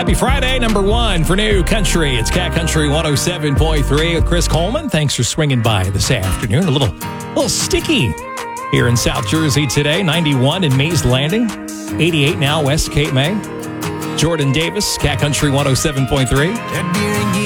Happy Friday, number one for New Country. It's Cat Country 107.3 with Chris Coleman. Thanks for swinging by this afternoon. A little sticky here in South Jersey today. 91 in Mays Landing. 88 now, West Cape May. Jordan Davis, Cat Country 107.3.